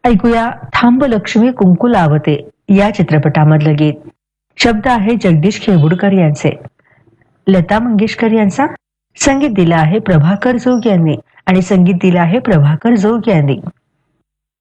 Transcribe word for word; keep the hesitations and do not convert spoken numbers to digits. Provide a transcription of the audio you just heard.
ऐकूया थांब लक्ष्मी कुंकू लावते या चित्रपटामधलं गीत. शब्द आहे जगदीश खेबुडकर यांचे, लता मंगेशकर यांचा. संगीत दिलं आहे प्रभाकर जोग यांनी आणि संगीत दिलं आहे प्रभाकर जोग यांनी.